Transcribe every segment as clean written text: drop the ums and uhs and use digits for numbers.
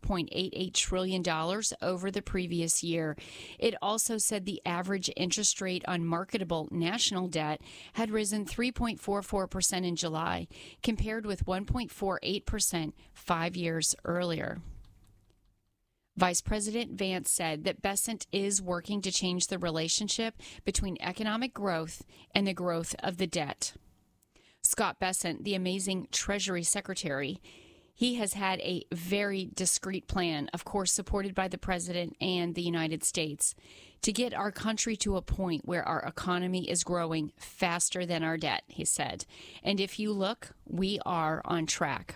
$4.88 trillion over the previous year. It also said the average interest rate on marketable national debt had risen 3.44% in July, compared with 1.48% 5 years earlier. Vice President Vance said that Bessent is working to change the relationship between economic growth and the growth of the debt. Scott Bessent, the amazing Treasury Secretary, he has had a very discreet plan, of course supported by the President and the United States, to get our country to a point where our economy is growing faster than our debt, he said. And if you look, we are on track.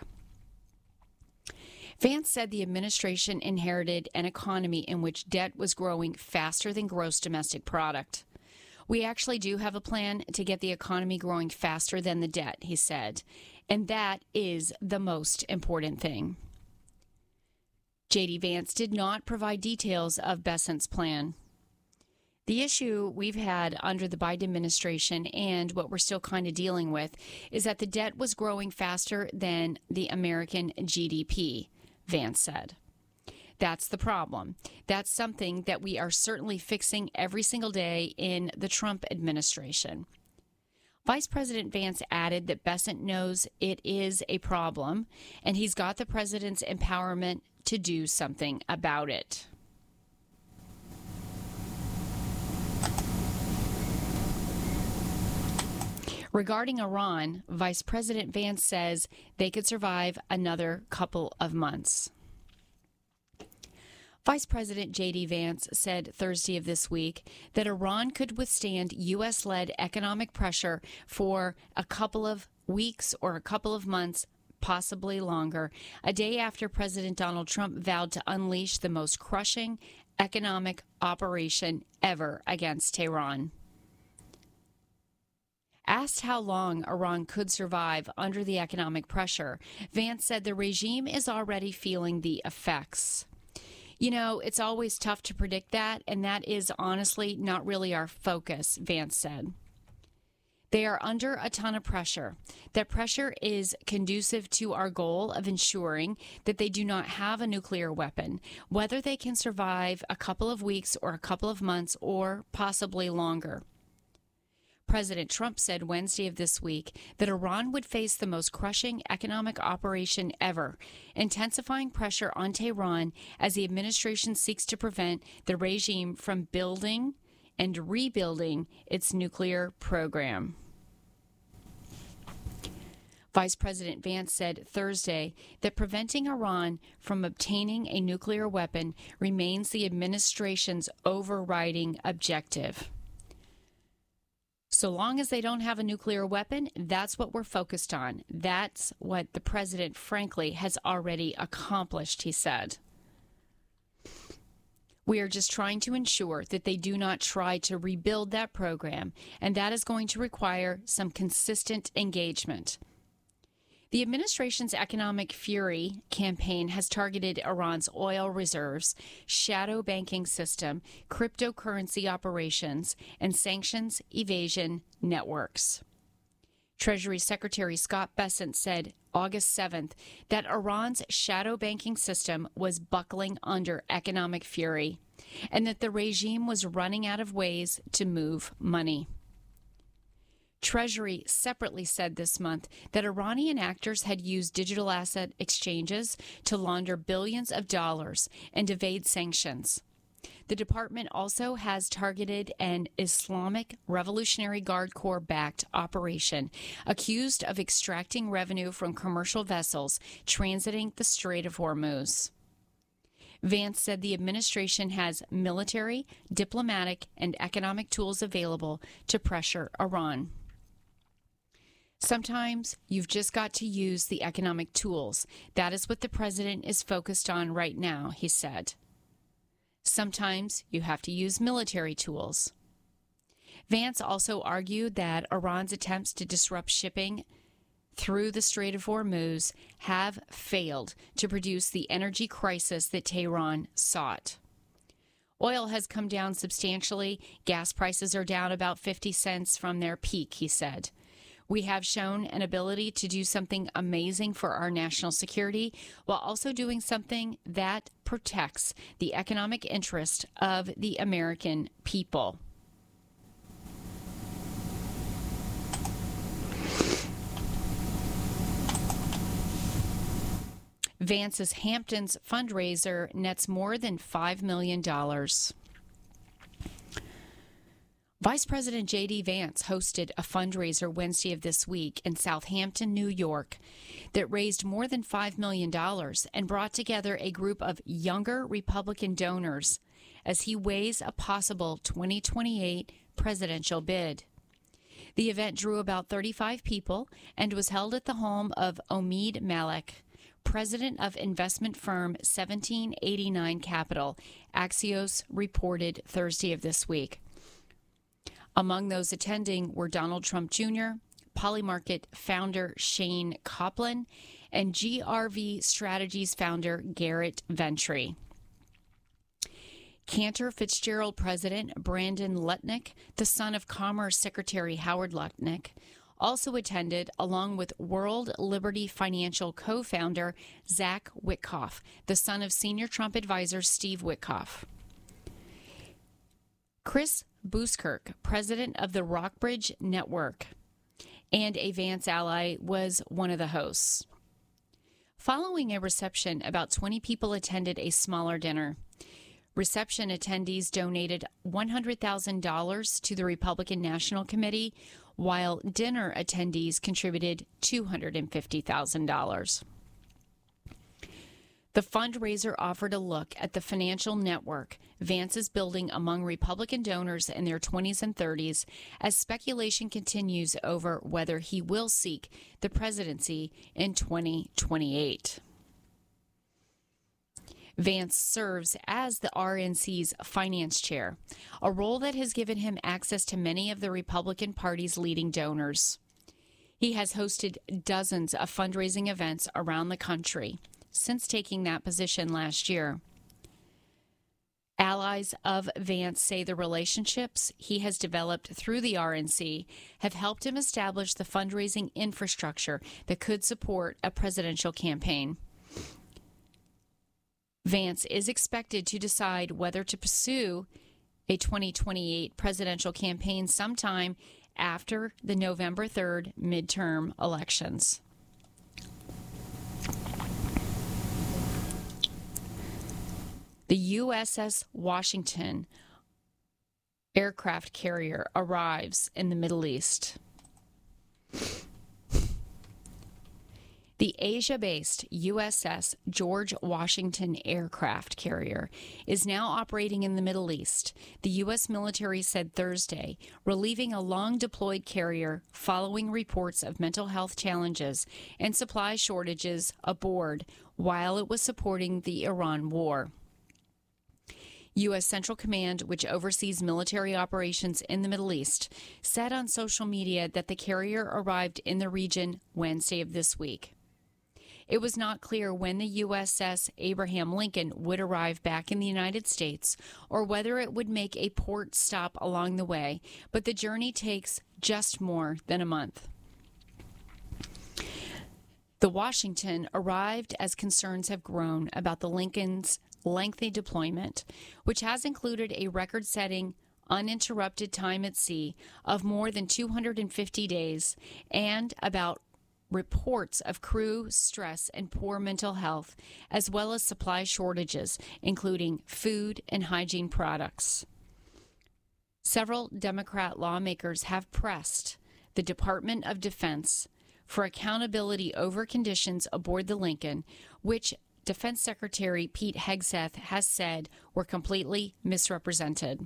Vance said the administration inherited an economy in which debt was growing faster than gross domestic product. We actually do have a plan to get the economy growing faster than the debt, he said, and that is the most important thing. J.D. Vance did not provide details of Bessent's plan. The issue we've had under the Biden administration and what we're still kind of dealing with is that the debt was growing faster than the American GDP, Vance said. That's the problem. That's something that we are certainly fixing every single day in the Trump administration. Vice President Vance added that Bessent knows it is a problem, and he's got the president's empowerment to do something about it. Regarding Iran, Vice President Vance says they could survive another couple of months. Vice President J.D. Vance said Thursday of this week that Iran could withstand U.S.-led economic pressure for a couple of weeks or a couple of months, possibly longer, a day after President Donald Trump vowed to unleash the most crushing economic operation ever against Tehran. Asked how long Iran could survive under the economic pressure, Vance said the regime is already feeling the effects. You know, it's always tough to predict that, and that is honestly not really our focus, Vance said. They are under a ton of pressure. That pressure is conducive to our goal of ensuring that they do not have a nuclear weapon, whether they can survive a couple of weeks or a couple of months or possibly longer. President Trump said Wednesday of this week that Iran would face the most crushing economic operation ever, intensifying pressure on Tehran as the administration seeks to prevent the regime from building and rebuilding its nuclear program. Vice President Vance said Thursday that preventing Iran from obtaining a nuclear weapon remains the administration's overriding objective. So long as they don't have a nuclear weapon, that's what we're focused on. That's what the president, frankly, has already accomplished, he said. We are just trying to ensure that they do not try to rebuild that program, and that is going to require some consistent engagement. The administration's Economic Fury campaign has targeted Iran's oil reserves, shadow banking system, cryptocurrency operations, and sanctions evasion networks. Treasury Secretary Scott Bessent said August 7th that Iran's shadow banking system was buckling under economic fury and that the regime was running out of ways to move money. Treasury separately said this month that Iranian actors had used digital asset exchanges to launder billions of dollars and evade sanctions. The department also has targeted an Islamic Revolutionary Guard Corps-backed operation accused of extracting revenue from commercial vessels transiting the Strait of Hormuz. Vance said the administration has military, diplomatic, and economic tools available to pressure Iran. Sometimes you've just got to use the economic tools. That is what the president is focused on right now, he said. Sometimes you have to use military tools. Vance also argued that Iran's attempts to disrupt shipping through the Strait of Hormuz have failed to produce the energy crisis that Tehran sought. Oil has come down substantially. Gas prices are down about 50 cents from their peak, he said. We have shown an ability to do something amazing for our national security while also doing something that protects the economic interest of the American people. Vance's Hamptons fundraiser nets more than $5 million. Vice President J.D. Vance hosted a fundraiser Wednesday of this week in Southampton, New York, that raised more than $5 million and brought together a group of younger Republican donors as he weighs a possible 2028 presidential bid. The event drew about 35 people and was held at the home of Omid Malik, president of investment firm 1789 Capital, Axios reported Thursday of this week. Among those attending were Donald Trump Jr., Polymarket founder Shane Copland, and GRV Strategies founder Garrett Ventry. Cantor Fitzgerald president Brandon Lutnick, the son of Commerce Secretary Howard Lutnick, also attended, along with World Liberty Financial co-founder Zach Witkoff, the son of senior Trump advisor Steve Witkoff. Chris Buskirk, president of the Rockbridge Network and a Vance ally, was one of the hosts. Following a reception, about 20 people attended a smaller dinner. Reception attendees donated $100,000 to the Republican National Committee, while dinner attendees contributed $250,000. The fundraiser offered a look at the financial network Vance is building among Republican donors in their 20s and 30s as speculation continues over whether he will seek the presidency in 2028. Vance serves as the RNC's finance chair, a role that has given him access to many of the Republican Party's leading donors. He has hosted dozens of fundraising events around the country since taking that position last year. Allies of Vance say the relationships he has developed through the RNC have helped him establish the fundraising infrastructure that could support a presidential campaign. Vance is expected to decide whether to pursue a 2028 presidential campaign sometime after the November 3rd midterm elections. The USS Washington aircraft carrier arrives in the Middle East. The Asia-based USS George Washington aircraft carrier is now operating in the Middle East, the U.S. military said Thursday, relieving a long-deployed carrier following reports of mental health challenges and supply shortages aboard while it was supporting the Iran war. U.S. Central Command, which oversees military operations in the Middle East, said on social media that the carrier arrived in the region Wednesday of this week. It was not clear when the USS Abraham Lincoln would arrive back in the United States or whether it would make a port stop along the way, but the journey takes just more than a month. The Washington arrived as concerns have grown about the Lincoln's lengthy deployment, which has included a record-setting uninterrupted time at sea of more than 250 days and about reports of crew stress and poor mental health, as well as supply shortages, including food and hygiene products. Several Democrat lawmakers have pressed the Department of Defense for accountability over conditions aboard the Lincoln, which Defense Secretary Pete Hegseth has said were completely misrepresented.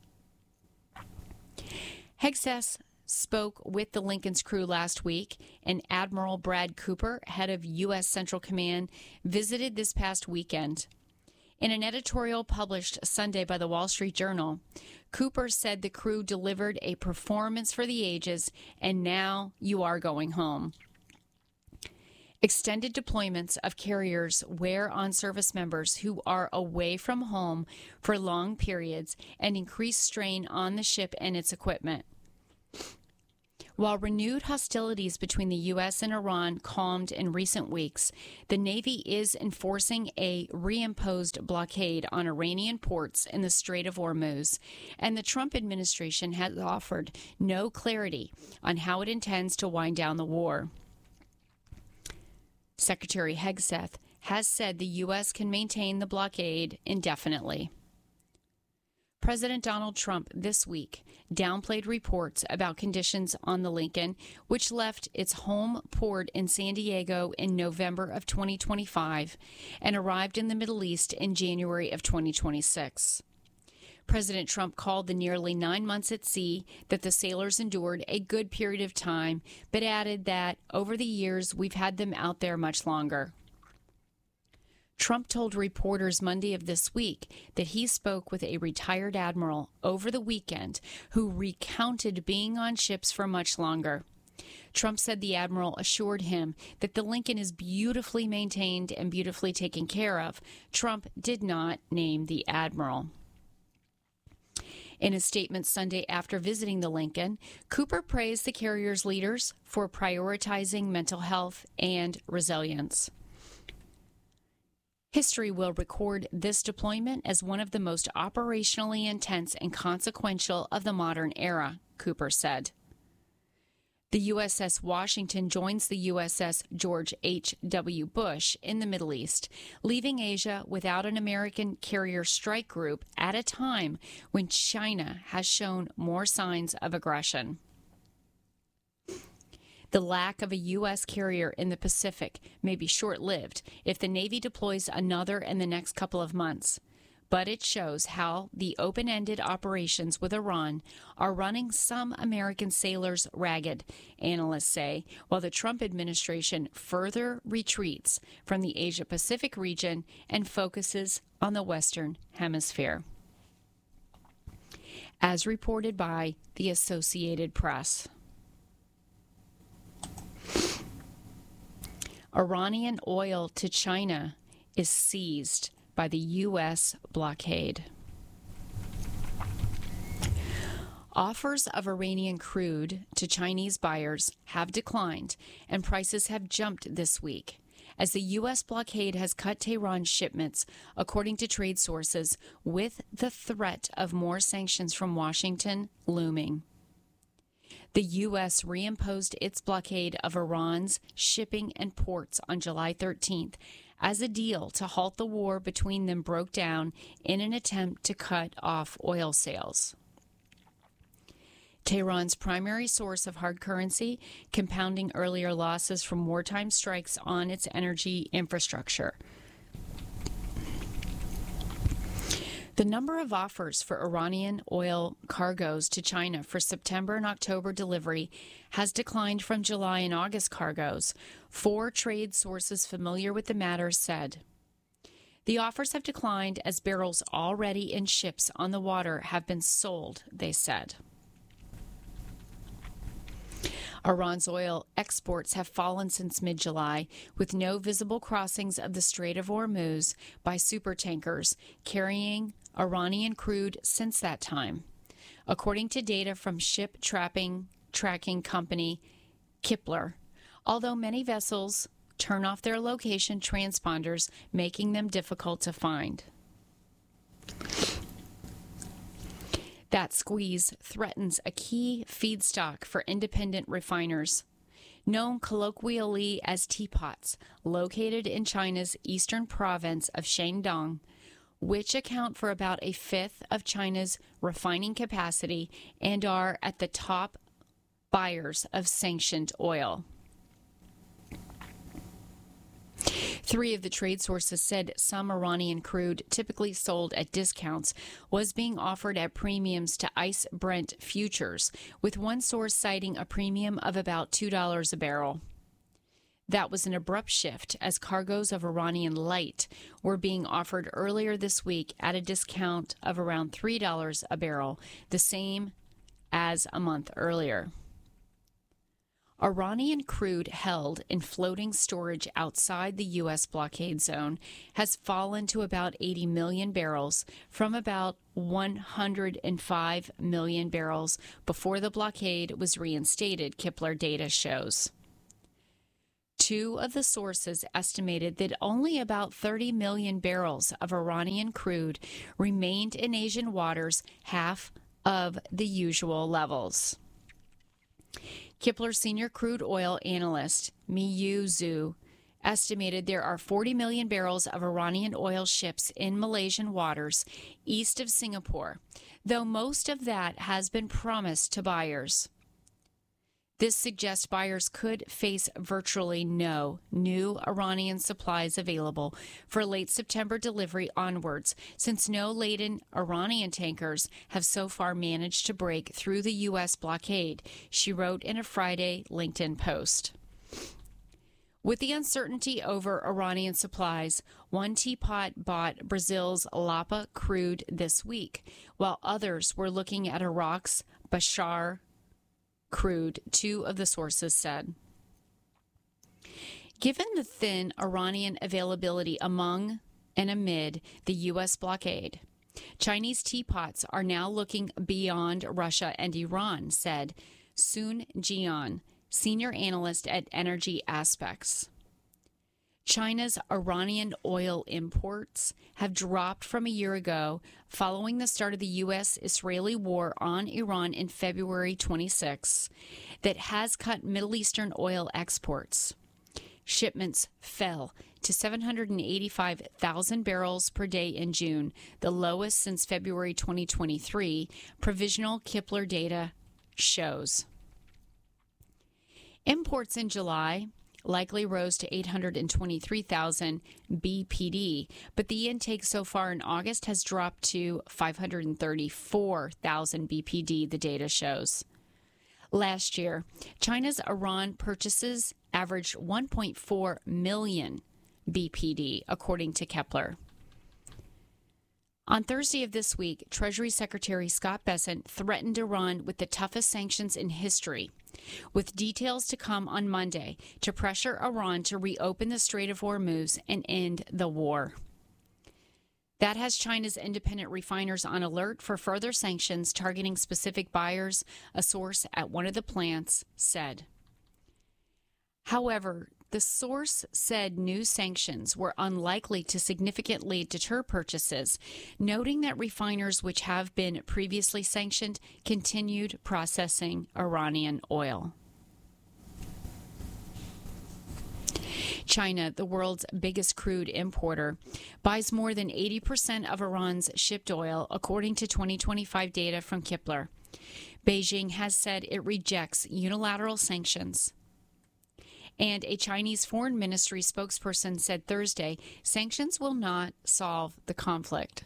Hegseth spoke with the Lincoln's crew last week, and Admiral Brad Cooper, head of U.S. Central Command, visited this past weekend. In an editorial published Sunday by the Wall Street Journal, Cooper said the crew delivered a performance for the ages, and now you are going home. Extended deployments of carriers wear on service members who are away from home for long periods and increase strain on the ship and its equipment. While renewed hostilities between the U.S. and Iran calmed in recent weeks, the Navy is enforcing a reimposed blockade on Iranian ports in the Strait of Hormuz, and the Trump administration has offered no clarity on how it intends to wind down the war. Secretary Hegseth has said the U.S. can maintain the blockade indefinitely. President Donald Trump this week downplayed reports about conditions on the Lincoln, which left its home port in San Diego in November of 2025 and arrived in the Middle East in January of 2026. President Trump called the nearly 9 months at sea that the sailors endured a good period of time, but added that over the years we've had them out there much longer. Trump told reporters Monday of this week that he spoke with a retired admiral over the weekend who recounted being on ships for much longer. Trump said the admiral assured him that the Lincoln is beautifully maintained and beautifully taken care of. Trump did not name the admiral. In a statement Sunday after visiting the Lincoln, Cooper praised the carrier's leaders for prioritizing mental health and resilience. History will record this deployment as one of the most operationally intense and consequential of the modern era, Cooper said. The USS Washington joins the USS George H.W. Bush in the Middle East, leaving Asia without an American carrier strike group at a time when China has shown more signs of aggression. The lack of a U.S. carrier in the Pacific may be short-lived if the Navy deploys another in the next couple of months, but it shows how the open-ended operations with Iran are running some American sailors ragged, analysts say, while the Trump administration further retreats from the Asia-Pacific region and focuses on the Western Hemisphere. As reported by the Associated Press. Iranian oil to China is seized by the U.S. blockade. Offers of Iranian crude to Chinese buyers have declined, and prices have jumped this week, as the U.S. blockade has cut Tehran's shipments, according to trade sources, with the threat of more sanctions from Washington looming. The U.S. reimposed its blockade of Iran's shipping and ports on July 13th as a deal to halt the war between them broke down in an attempt to cut off oil sales. Tehran's primary source of hard currency, compounding earlier losses from wartime strikes on its energy infrastructure. The number of offers for Iranian oil cargoes to China for September and October delivery has declined from July and August cargoes, 4 trade sources familiar with the matter said. The offers have declined as barrels already in ships on the water have been sold, they said. Iran's oil exports have fallen since mid-July, with no visible crossings of the Strait of Hormuz by supertankers carrying Iranian crude since that time, according to data from ship tracking company Kpler, although many vessels turn off their location transponders, making them difficult to find. That squeeze threatens a key feedstock for independent refiners, known colloquially as teapots, located in China's eastern province of Shandong, which account for about a fifth of China's refining capacity and are at the top buyers of sanctioned oil. 3 of the trade sources said some Iranian crude, typically sold at discounts, was being offered at premiums to ICE Brent futures, with one source citing a premium of about $2 a barrel. That was an abrupt shift, as cargoes of Iranian light were being offered earlier this week at a discount of around $3 a barrel, the same as a month earlier. Iranian crude held in floating storage outside the U.S. blockade zone has fallen to about 80 million barrels from about 105 million barrels before the blockade was reinstated, Kpler data shows. Two of the sources estimated that only about 30 million barrels of Iranian crude remained in Asian waters, half of the usual levels. Kpler senior crude oil analyst Miyu Zhu estimated there are 40 million barrels of Iranian oil ships in Malaysian waters east of Singapore, though most of that has been promised to buyers. This suggests buyers could face virtually no new Iranian supplies available for late September delivery onwards, since no laden Iranian tankers have so far managed to break through the U.S. blockade, she wrote in a Friday LinkedIn post. With the uncertainty over Iranian supplies, one teapot bought Brazil's Lapa crude this week, while others were looking at Iraq's Bashar crude, two of the sources said. Given the thin Iranian availability among and amid the U.S. blockade, Chinese teapots are now looking beyond Russia and Iran, said Sun Jian, senior analyst at Energy Aspects. China's Iranian oil imports have dropped from a year ago following the start of the U.S.-Israeli war on Iran in February 26 that has cut Middle Eastern oil exports. Shipments fell to 785,000 barrels per day in June, the lowest since February 2023, provisional Kpler data shows. Imports in July likely rose to 823,000 BPD, but the intake so far in August has dropped to 534,000 BPD, the data shows. Last year, China's Iran purchases averaged 1.4 million BPD, according to Kpler. On Thursday of this week, Treasury Secretary Scott Bessent threatened Iran with the toughest sanctions in history, with details to come on Monday to pressure Iran to reopen the Strait of Hormuz and end the war. That has China's independent refiners on alert for further sanctions targeting specific buyers, a source at one of the plants said. However, the source said new sanctions were unlikely to significantly deter purchases, noting that refiners which have been previously sanctioned continued processing Iranian oil. China, the world's biggest crude importer, buys more than 80% of Iran's shipped oil, according to 2025 data from Kpler. Beijing has said it rejects unilateral sanctions. And a Chinese foreign ministry spokesperson said Thursday, sanctions will not solve the conflict.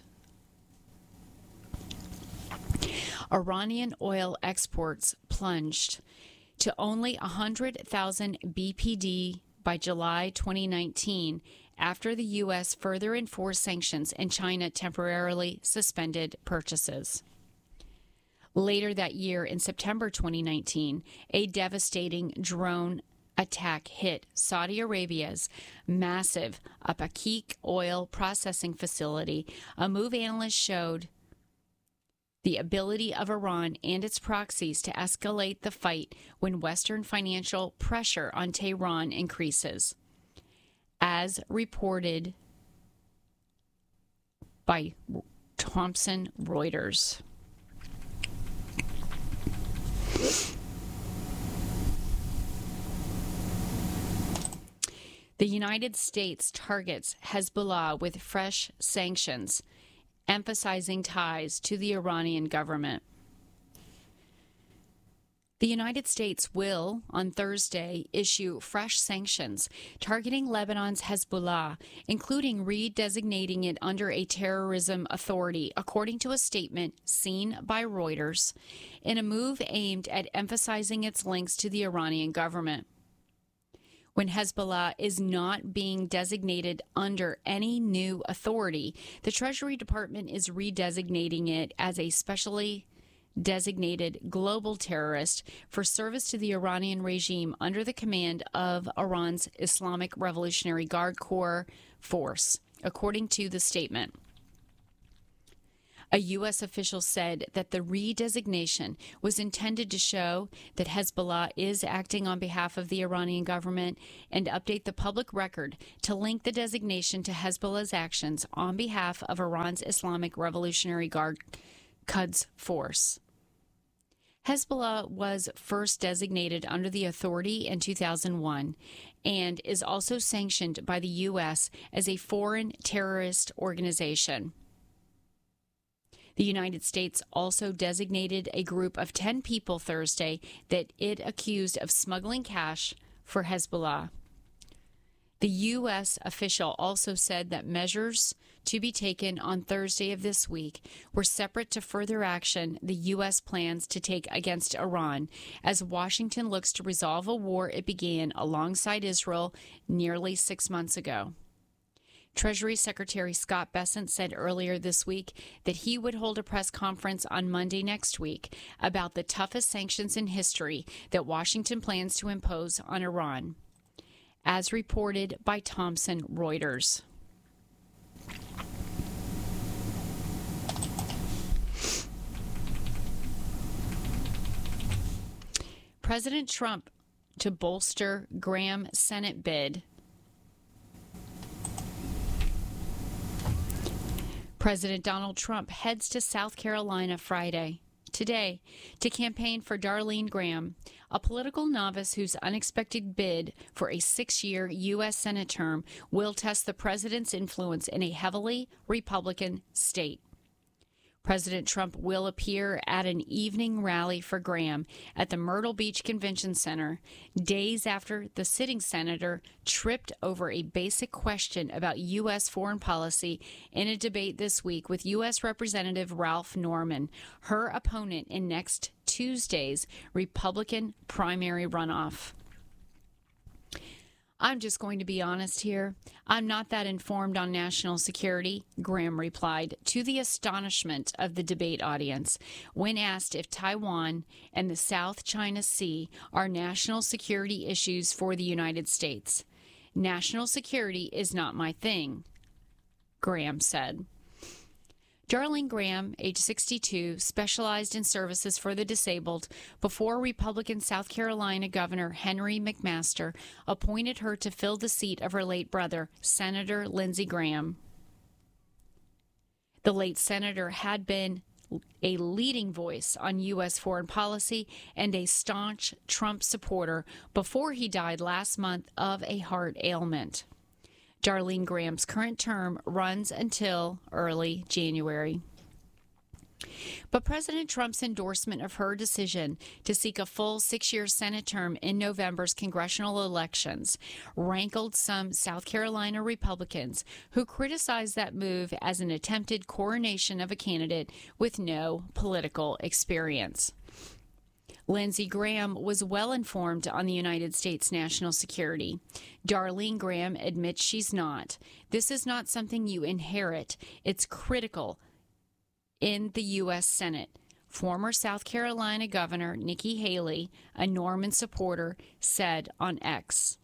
Iranian oil exports plunged to only 100,000 BPD by July 2019 after the U.S. further enforced sanctions and China temporarily suspended purchases. Later that year, in September 2019, a devastating drone attack hit Saudi Arabia's massive Abqaiq oil processing facility, a move analysts showed the ability of Iran and its proxies to escalate the fight when Western financial pressure on Tehran increases, as reported by Thomson Reuters. The United States targets Hezbollah with fresh sanctions, emphasizing ties to the Iranian government. The United States will, on Thursday, issue fresh sanctions targeting Lebanon's Hezbollah, including redesignating it under a terrorism authority, according to a statement seen by Reuters, in a move aimed at emphasizing its links to the Iranian government. When Hezbollah is not being designated under any new authority, the Treasury Department is redesignating it as a specially designated global terrorist for service to the Iranian regime under the command of Iran's Islamic Revolutionary Guard Corps force, according to the statement. A U.S. official said that the redesignation was intended to show that Hezbollah is acting on behalf of the Iranian government and update the public record to link the designation to Hezbollah's actions on behalf of Iran's Islamic Revolutionary Guard Quds force. Hezbollah was first designated under the authority in 2001 and is also sanctioned by the U.S. as a foreign terrorist organization. The United States also designated a group of 10 people Thursday that it accused of smuggling cash for Hezbollah. The U.S. official also said that measures to be taken on Thursday of this week were separate to further action the U.S. plans to take against Iran as Washington looks to resolve a war it began alongside Israel nearly 6 months ago. Treasury Secretary Scott Bessent said earlier this week that he would hold a press conference on Monday next week about the toughest sanctions in history that Washington plans to impose on Iran, as reported by Thomson Reuters. President Trump to bolster Graham Senate bid. President Donald Trump heads to South Carolina today, to campaign for Darlene Graham, a political novice whose unexpected bid for a 6-year U.S. Senate term will test the president's influence in a heavily Republican state. President Trump will appear at an evening rally for Graham at the Myrtle Beach Convention Center days after the sitting senator tripped over a basic question about U.S. foreign policy in a debate this week with U.S. Representative Ralph Norman, her opponent in next Tuesday's Republican primary runoff. I'm just going to be honest here. I'm not that informed on national security, Graham replied, to the astonishment of the debate audience when asked if Taiwan and the South China Sea are national security issues for the United States. National security is not my thing, Graham said. Darlene Graham, age 62, specialized in services for the disabled before Republican South Carolina Governor Henry McMaster appointed her to fill the seat of her late brother, Senator Lindsey Graham. The late senator had been a leading voice on U.S. foreign policy and a staunch Trump supporter before he died last month of a heart ailment. Darlene Graham's current term runs until early January. But President Trump's endorsement of her decision to seek a full 6-year Senate term in November's congressional elections rankled some South Carolina Republicans who criticized that move as an attempted coronation of a candidate with no political experience. Lindsey Graham was well informed on the United States' national security. Darlene Graham admits she's not. This is not something you inherit. It's critical in the U.S. Senate. Former South Carolina Governor Nikki Haley, a Norman supporter, said on X.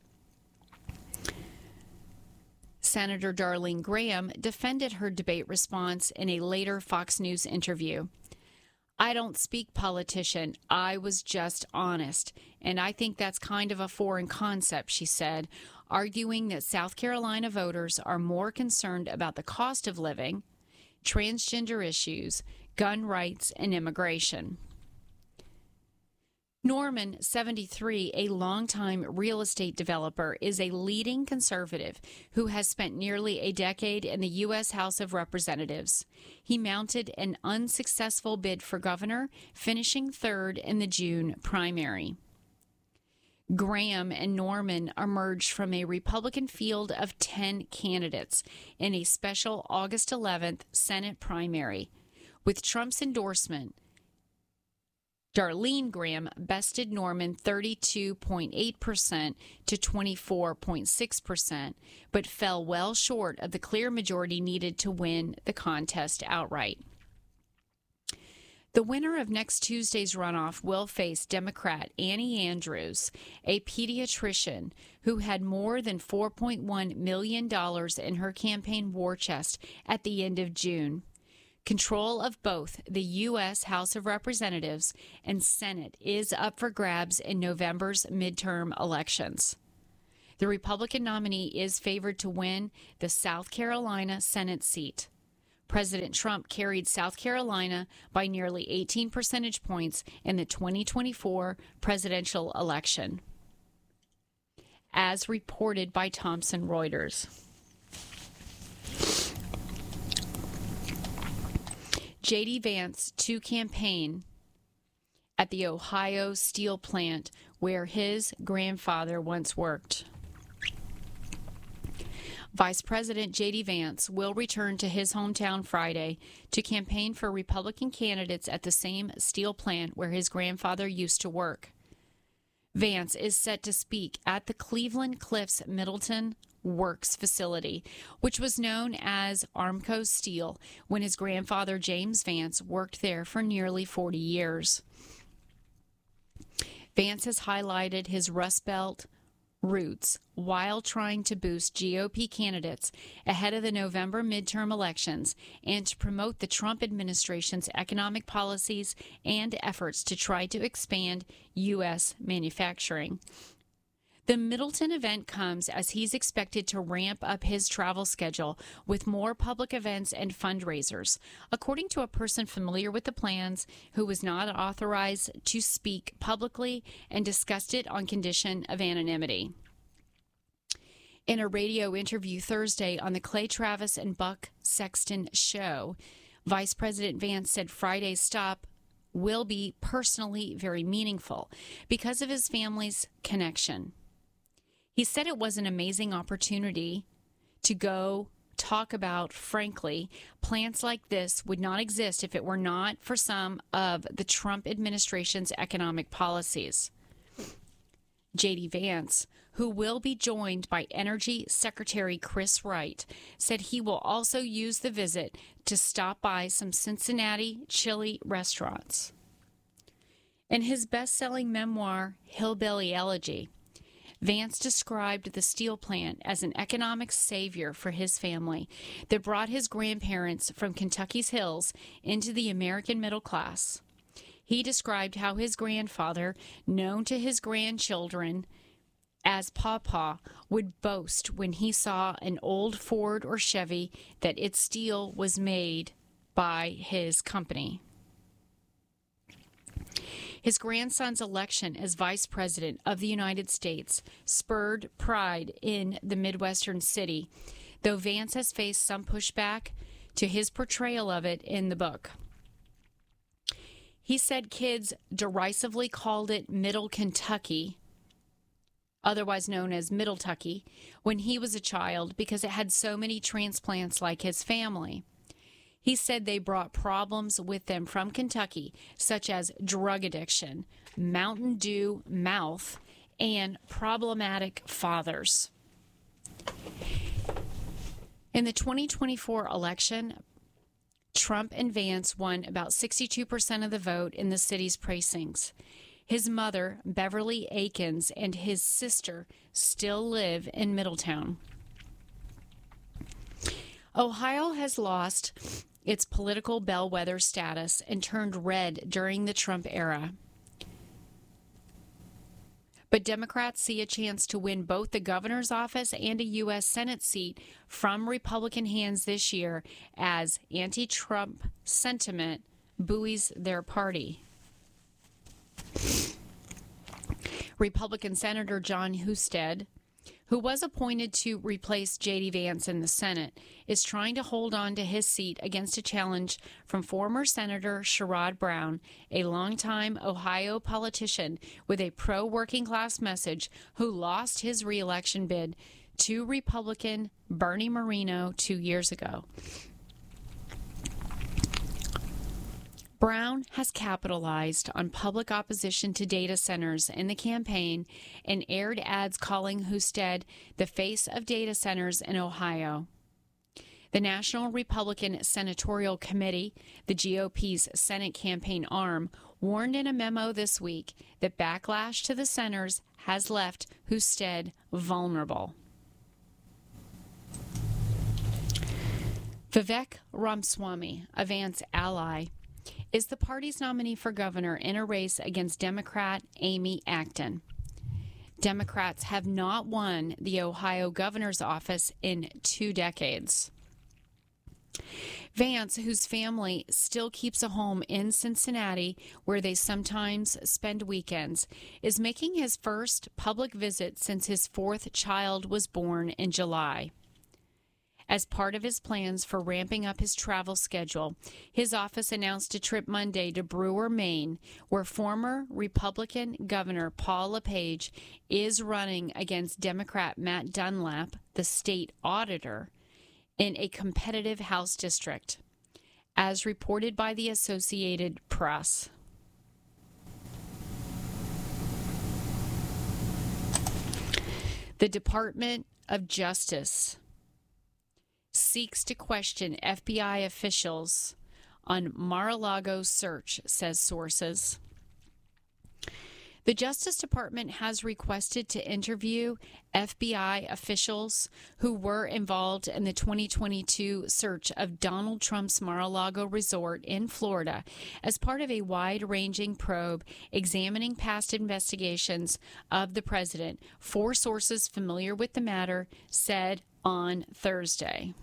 Senator Darlene Graham defended her debate response in a later Fox News interview. I don't speak politician. I was just honest. And I think that's kind of a foreign concept, she said, arguing that South Carolina voters are more concerned about the cost of living, transgender issues, gun rights, and immigration. Norman, 73, a longtime real estate developer, is a leading conservative who has spent nearly a decade in the U.S. House of Representatives. He mounted an unsuccessful bid for governor, finishing third in the June primary. Graham and Norman emerged from a Republican field of 10 candidates in a special August 11th Senate primary. With Trump's endorsement, Darlene Graham bested Norman 32.8% to 24.6%, but fell well short of the clear majority needed to win the contest outright. The winner of next Tuesday's runoff will face Democrat Annie Andrews, a pediatrician who had more than $4.1 million in her campaign war chest at the end of June. Control of both the U.S. House of Representatives and Senate is up for grabs in November's midterm elections. The Republican nominee is favored to win the South Carolina Senate seat. President Trump carried South Carolina by nearly 18 percentage points in the 2024 presidential election, as reported by Thomson Reuters. J.D. Vance to campaign at the Ohio steel plant where his grandfather once worked. Vice President J.D. Vance will return to his hometown Friday to campaign for Republican candidates at the same steel plant where his grandfather used to work. Vance is set to speak at the Cleveland Cliffs Middleton Works facility, which was known as Armco Steel when his grandfather James Vance worked there for nearly 40 years. Vance has highlighted his Rust Belt roots while trying to boost GOP candidates ahead of the November midterm elections and to promote the Trump administration's economic policies and efforts to try to expand U.S. manufacturing. The Middleton event comes as he's expected to ramp up his travel schedule with more public events and fundraisers, according to a person familiar with the plans who was not authorized to speak publicly and discussed it on condition of anonymity. In a radio interview Thursday on the Clay Travis and Buck Sexton show, Vice President Vance said Friday's stop will be personally very meaningful because of his family's connection. He said it was an amazing opportunity to go talk about, frankly, plants like this would not exist if it were not for some of the Trump administration's economic policies. J.D. Vance, who will be joined by Energy Secretary Chris Wright, said he will also use the visit to stop by some Cincinnati chili restaurants. In his best-selling memoir, Hillbilly Elegy, Vance described the steel plant as an economic savior for his family that brought his grandparents from Kentucky's hills into the American middle class. He described how his grandfather, known to his grandchildren as Pawpaw, would boast when he saw an old Ford or Chevy that its steel was made by his company. His grandson's election as Vice President of the United States spurred pride in the Midwestern city, though Vance has faced some pushback to his portrayal of it in the book. He said kids derisively called it Middle Kentucky, otherwise known as Middle Tucky, when he was a child because it had so many transplants like his family. He said they brought problems with them from Kentucky, such as drug addiction, Mountain Dew mouth, and problematic fathers. In the 2024 election, Trump and Vance won about 62% of the vote in the city's precincts. His mother, Beverly Akins, and his sister still live in Middletown. Ohio has lost its political bellwether status and turned red during the Trump era. But Democrats see a chance to win both the governor's office and a U.S. Senate seat from Republican hands this year as anti-Trump sentiment buoys their party. Republican Senator Jon Husted, who was appointed to replace J.D. Vance in the Senate, is trying to hold on to his seat against a challenge from former Senator Sherrod Brown, a longtime Ohio politician with a pro-working class message who lost his re-election bid to Republican Bernie Moreno 2 years ago. Brown has capitalized on public opposition to data centers in the campaign and aired ads calling Husted the face of data centers in Ohio. The National Republican Senatorial Committee, the GOP's Senate campaign arm, warned in a memo this week that backlash to the centers has left Husted vulnerable. Vivek Ramaswamy, a Vance ally, is the party's nominee for governor in a race against Democrat Amy Acton. Democrats have not won the Ohio governor's office in 2 decades. Vance, whose family still keeps a home in Cincinnati where they sometimes spend weekends, is making his first public visit since his 4th child was born in July. As part of his plans for ramping up his travel schedule, his office announced a trip Monday to Brewer, Maine, where former Republican Governor Paul LePage is running against Democrat Matt Dunlap, the state auditor, in a competitive House district, as reported by the Associated Press. The Department of Justice seeks to question FBI officials on Mar-a-Lago search, says sources. The Justice Department has requested to interview FBI officials who were involved in the 2022 search of Donald Trump's Mar-a-Lago resort in Florida as part of a wide-ranging probe examining past investigations of the president, 4 sources familiar with the matter said on Thursday.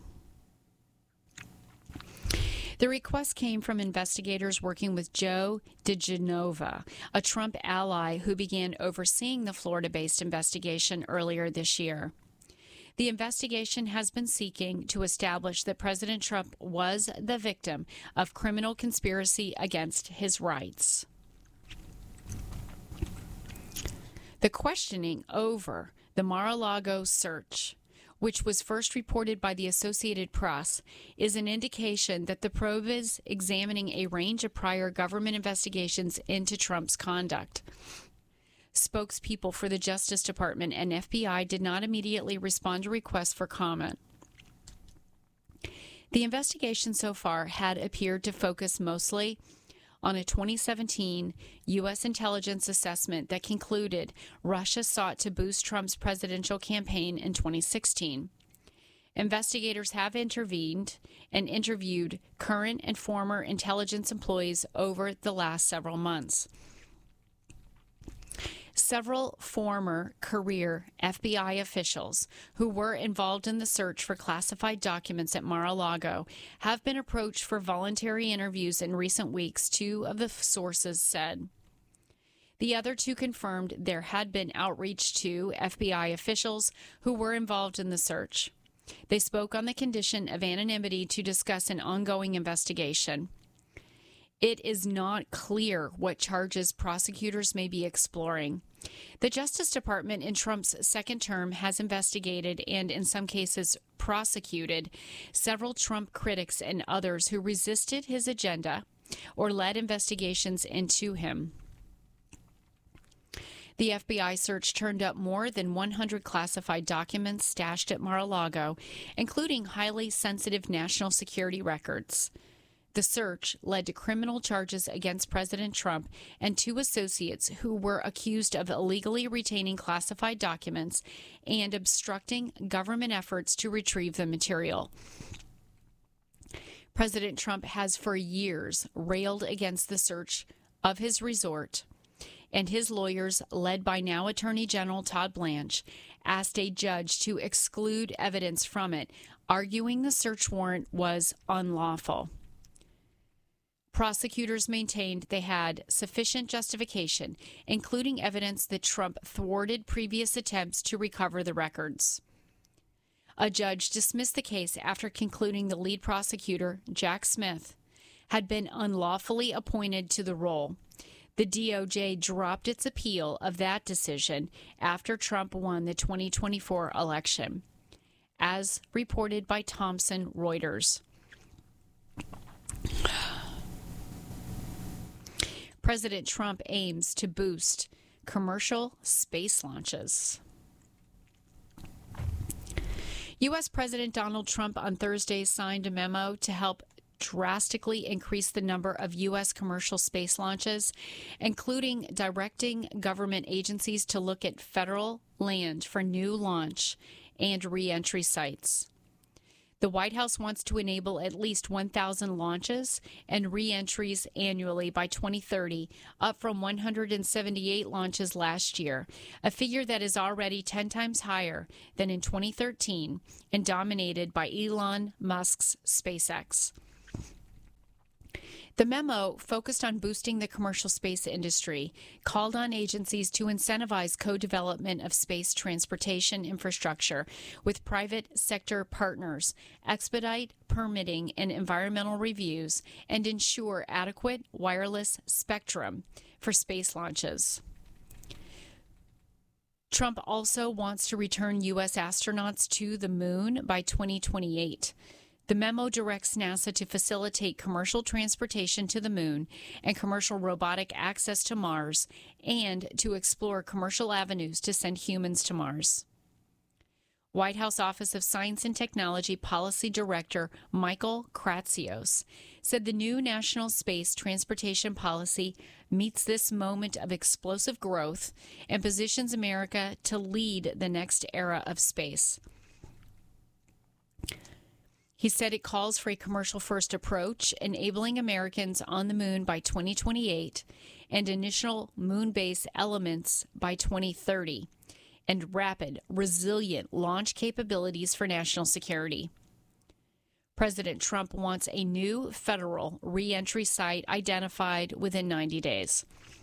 The request came from investigators working with Joe DiGenova, a Trump ally who began overseeing the Florida-based investigation earlier this year. The investigation has been seeking to establish that President Trump was the victim of criminal conspiracy against his rights. The questioning over the Mar-a-Lago search, which was first reported by the Associated Press, is an indication that the probe is examining a range of prior government investigations into Trump's conduct. Spokespeople for the Justice Department and FBI did not immediately respond to requests for comment. The investigation so far had appeared to focus mostly on a 2017 U.S. intelligence assessment that concluded Russia sought to boost Trump's presidential campaign in 2016. Investigators have intervened and interviewed current and former intelligence employees over the last several months. Several former career FBI officials who were involved in the search for classified documents at Mar-a-Lago have been approached for voluntary interviews in recent weeks, 2 of the sources said. The other 2 confirmed there had been outreach to FBI officials who were involved in the search. They spoke on the condition of anonymity to discuss an ongoing investigation. It is not clear what charges prosecutors may be exploring. The Justice Department in Trump's second term has investigated and, in some cases, prosecuted several Trump critics and others who resisted his agenda or led investigations into him. The FBI search turned up more than 100 classified documents stashed at Mar-a-Lago, including highly sensitive national security records. The search led to criminal charges against President Trump and 2 associates who were accused of illegally retaining classified documents and obstructing government efforts to retrieve the material. President Trump has for years railed against the search of his resort, and his lawyers, led by now Attorney General Todd Blanche, asked a judge to exclude evidence from it, arguing the search warrant was unlawful. Prosecutors maintained they had sufficient justification, including evidence that Trump thwarted previous attempts to recover the records. A judge dismissed the case after concluding the lead prosecutor, Jack Smith, had been unlawfully appointed to the role. The DOJ dropped its appeal of that decision after Trump won the 2024 election, as reported by Thomson Reuters. President Trump aims to boost commercial space launches. U.S. President Donald Trump on Thursday signed a memo to help drastically increase the number of U.S. commercial space launches, including directing government agencies to look at federal land for new launch and re-entry sites. The White House wants to enable at least 1,000 launches and re-entries annually by 2030, up from 178 launches last year, a figure that is already 10 times higher than in 2013 and dominated by Elon Musk's SpaceX. The memo focused on boosting the commercial space industry, called on agencies to incentivize co-development of space transportation infrastructure with private sector partners, expedite permitting and environmental reviews, and ensure adequate wireless spectrum for space launches. Trump also wants to return U.S. astronauts to the moon by 2028. The memo directs NASA to facilitate commercial transportation to the moon and commercial robotic access to Mars, and to explore commercial avenues to send humans to Mars. White House Office of Science and Technology Policy Director Michael Kratsios said the new National Space Transportation Policy meets this moment of explosive growth and positions America to lead the next era of space. He said it calls for a commercial-first approach, enabling Americans on the moon by 2028 and initial moon base elements by 2030, and rapid, resilient launch capabilities for national security. President Trump wants a new federal re-entry site identified within 90 days.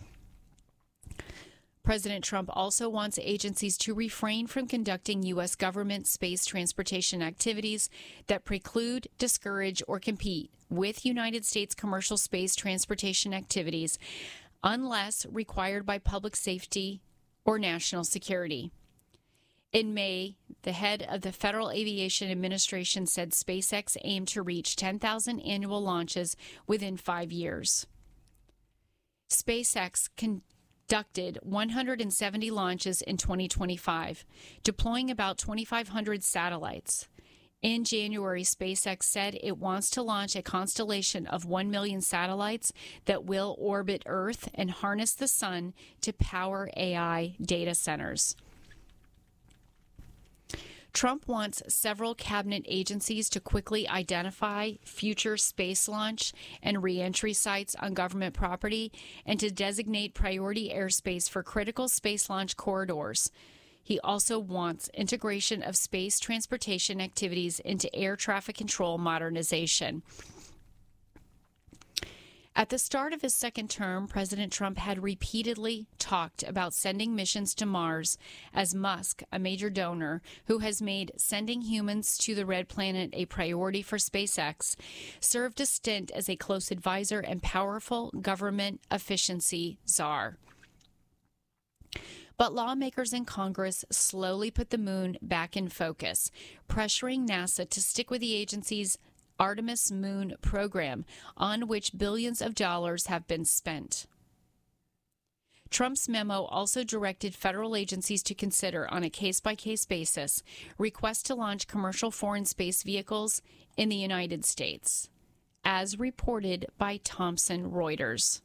President Trump also wants agencies to refrain from conducting U.S. government space transportation activities that preclude, discourage, or compete with United States commercial space transportation activities unless required by public safety or national security. In May, the head of the Federal Aviation Administration said SpaceX aimed to reach 10,000 annual launches within 5 years. SpaceX conducted 170 launches in 2025, deploying about 2,500 satellites. In January, SpaceX said it wants to launch a constellation of 1 million satellites that will orbit Earth and harness the sun to power AI data centers. Trump wants several cabinet agencies to quickly identify future space launch and re-entry sites on government property and to designate priority airspace for critical space launch corridors. He also wants integration of space transportation activities into air traffic control modernization. At the start of his second term, President Trump had repeatedly talked about sending missions to Mars, as Musk, a major donor who has made sending humans to the Red Planet a priority for SpaceX, served a stint as a close advisor and powerful government efficiency czar. But lawmakers in Congress slowly put the moon back in focus, pressuring NASA to stick with the agency's Artemis moon program, on which billions of dollars have been spent. Trump's memo also directed federal agencies to consider, on a case-by-case basis, requests to launch commercial foreign space vehicles in the United States, as reported by Thomson Reuters.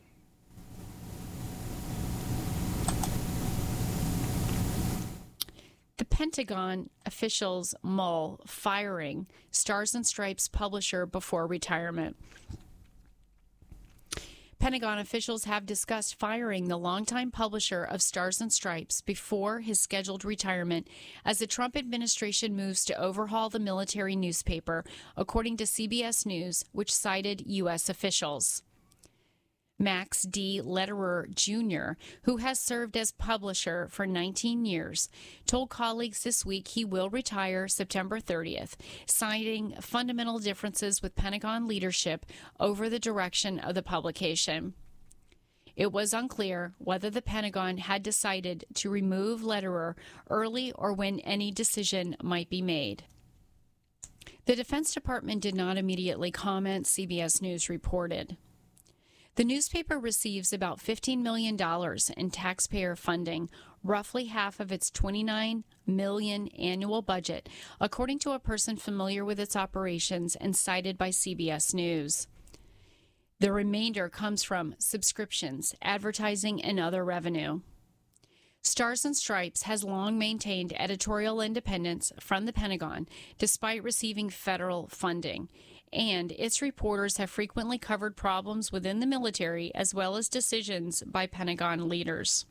The Pentagon officials mull firing Stars and Stripes publisher before retirement. Pentagon officials have discussed firing the longtime publisher of Stars and Stripes before his scheduled retirement as the Trump administration moves to overhaul the military newspaper, according to CBS News, which cited U.S. officials. Max D. Lederer, Jr., who has served as publisher for 19 years, told colleagues this week he will retire September 30th, citing fundamental differences with Pentagon leadership over the direction of the publication. It was unclear whether the Pentagon had decided to remove Lederer early or when any decision might be made. The Defense Department did not immediately comment, CBS News reported. The newspaper receives about $15 million in taxpayer funding, roughly half of its $29 million annual budget, according to a person familiar with its operations and cited by CBS News. The remainder comes from subscriptions, advertising, and other revenue. Stars and Stripes has long maintained editorial independence from the Pentagon despite receiving federal funding, and its reporters have frequently covered problems within the military as well as decisions by Pentagon leaders.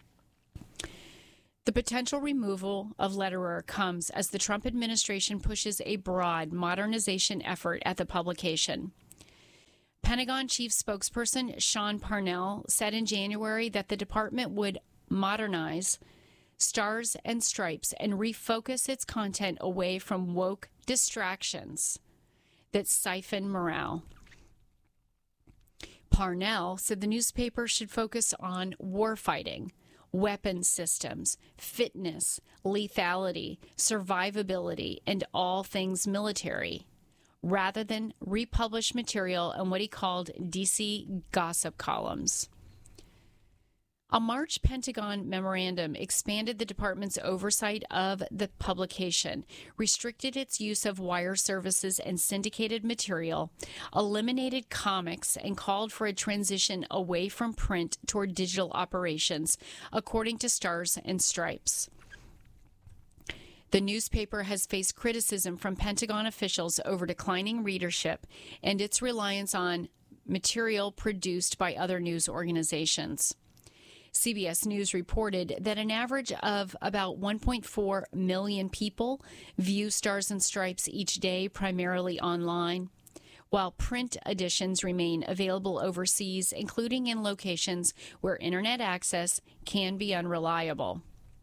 The potential removal of Letterer comes as the Trump administration pushes a broad modernization effort at the publication. Pentagon Chief Spokesperson Sean Parnell said in January that the department would modernize Stars and Stripes and refocus its content away from woke distractions that siphon morale. Parnell said the newspaper should focus on warfighting, weapons systems, fitness, lethality, survivability, and all things military, rather than republish material in what he called DC gossip columns. A March Pentagon memorandum expanded the department's oversight of the publication, restricted its use of wire services and syndicated material, eliminated comics, and called for a transition away from print toward digital operations, according to Stars and Stripes. The newspaper has faced criticism from Pentagon officials over declining readership and its reliance on material produced by other news organizations. CBS News reported that an average of about 1.4 million people view Stars and Stripes each day, primarily online, while print editions remain available overseas, including in locations where internet access can be unreliable.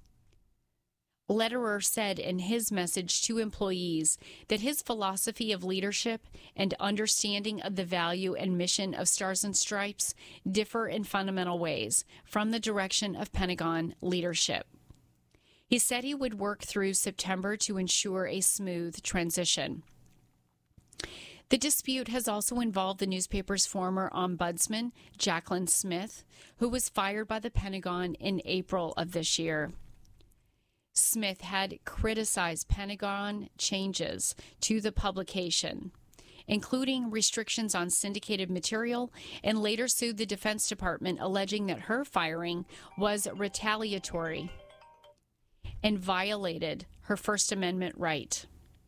Letterer said in his message to employees that his philosophy of leadership and understanding of the value and mission of Stars and Stripes differ in fundamental ways from the direction of Pentagon leadership. He said he would work through September to ensure a smooth transition. The dispute has also involved the newspaper's former ombudsman, Jacqueline Smith, who was fired by the Pentagon in April of this year. Smith had criticized Pentagon changes to the publication, including restrictions on syndicated material, and later sued the Defense Department, alleging that her firing was retaliatory and violated her First Amendment right.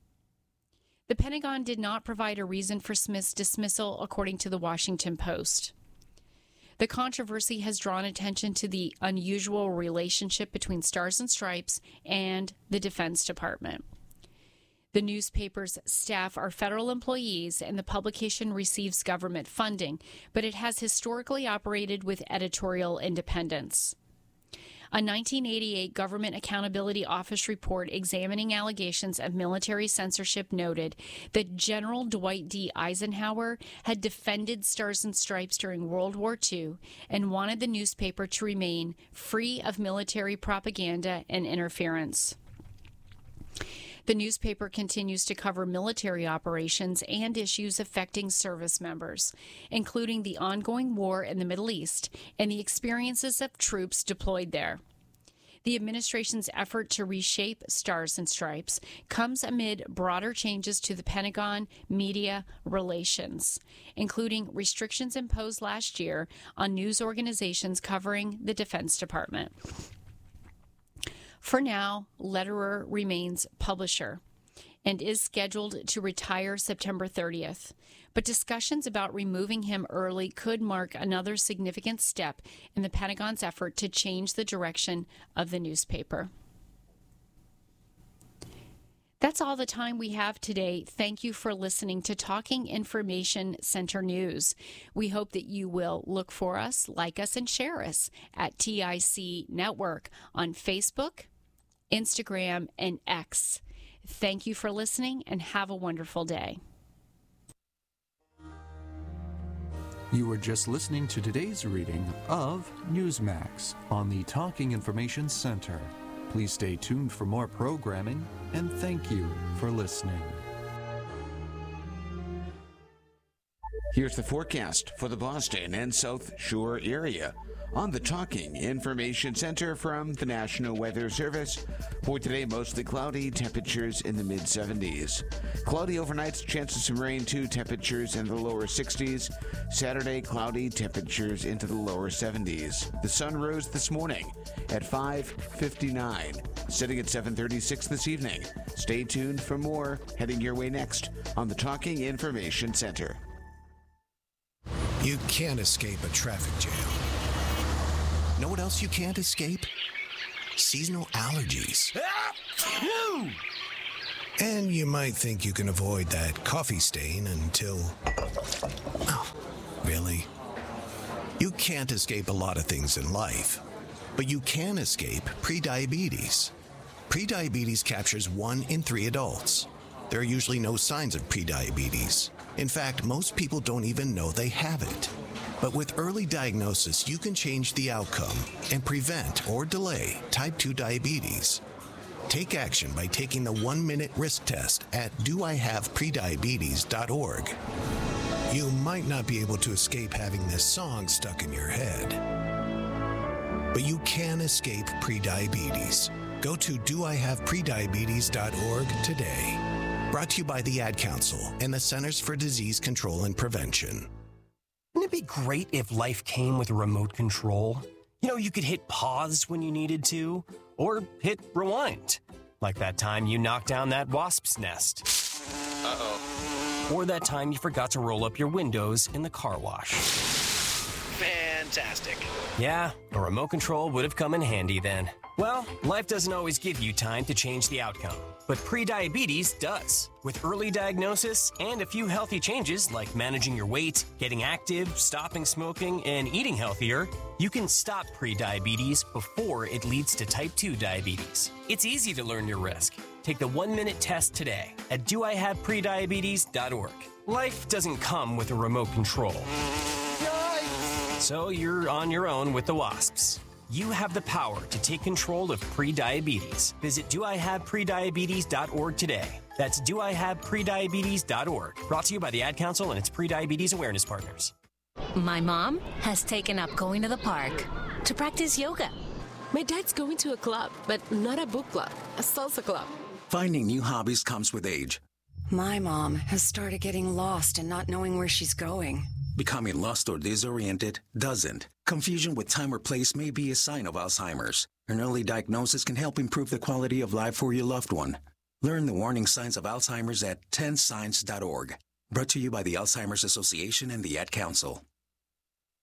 The Pentagon did not provide a reason for Smith's dismissal, according to the Washington Post. The controversy has drawn attention to the unusual relationship between Stars and Stripes and the Defense Department. The newspaper's staff are federal employees and the publication receives government funding, but it has historically operated with editorial independence. A 1988 Government Accountability Office report examining allegations of military censorship noted that General Dwight D. Eisenhower had defended Stars and Stripes during World War II and wanted the newspaper to remain free of military propaganda and interference. The newspaper continues to cover military operations and issues affecting service members, including the ongoing war in the Middle East and the experiences of troops deployed there. The administration's effort to reshape Stars and Stripes comes amid broader changes to the Pentagon media relations, including restrictions imposed last year on news organizations covering the Defense Department. For now, Letterer remains publisher and is scheduled to retire September 30th. But discussions about removing him early could mark another significant step in the Pentagon's effort to change the direction of the newspaper. That's all the time we have today. Thank you for listening to Talking Information Center News. We hope that you will look for us, like us, and share us at TIC Network on Facebook, Instagram, and X. Thank you for listening and have a wonderful day. You were just listening to today's reading of Newsmax on the Talking Information Center. Please stay tuned for more programming, and thank you for listening. Here's the forecast for the Boston and South Shore area on the Talking Information Center from the National Weather Service. For today, mostly cloudy, temperatures in the mid-70s. Cloudy overnights, chance of some rain too, temperatures in the lower 60s. Saturday, cloudy, temperatures into the lower 70s. The sun rose this morning at 5:59, setting at 7:36 this evening. Stay tuned for more heading your way next on the Talking Information Center. You can't escape a traffic jam. Know what else you can't escape? Seasonal allergies. And you might think you can avoid that coffee stain until... Oh, really? You can't escape a lot of things in life, but you can escape prediabetes. Prediabetes captures 1 in 3 adults. There are usually no signs of prediabetes. In fact, most people don't even know they have it. But with early diagnosis, you can change the outcome and prevent or delay type 2 diabetes. Take action by taking the 1-minute risk test at doihaveprediabetes.org. You might not be able to escape having this song stuck in your head, but you can escape prediabetes. Go to doihaveprediabetes.org today. Brought to you by the Ad Council and the Centers for Disease Control and Prevention. Wouldn't it be great if life came with a remote control? You know, you could hit pause when you needed to, or hit rewind. Like that time you knocked down that wasp's nest. Uh-oh. Or that time you forgot to roll up your windows in the car wash. Fantastic. Yeah, a remote control would have come in handy then. Well, life doesn't always give you time to change the outcome, but prediabetes does. With early diagnosis and a few healthy changes like managing your weight, getting active, stopping smoking, and eating healthier, you can stop prediabetes before it leads to type 2 diabetes. It's easy to learn your risk. Take the 1-minute test today at doihaveprediabetes.org. Life doesn't come with a remote control. So you're on your own with the wasps. You have the power to take control of prediabetes. Visit doihaveprediabetes.org today. That's doihaveprediabetes.org. Brought to you by the Ad Council and its Prediabetes Awareness Partners. My mom has taken up going to the park to practice yoga. My dad's going to a club, but not a book club, a salsa club. Finding new hobbies comes with age. My mom has started getting lost and not knowing where she's going. Becoming lost or disoriented doesn't. Confusion with time or place may be a sign of Alzheimer's. An early diagnosis can help improve the quality of life for your loved one. Learn the warning signs of Alzheimer's at 10signs.org. Brought to you by the Alzheimer's Association and the Ad Council.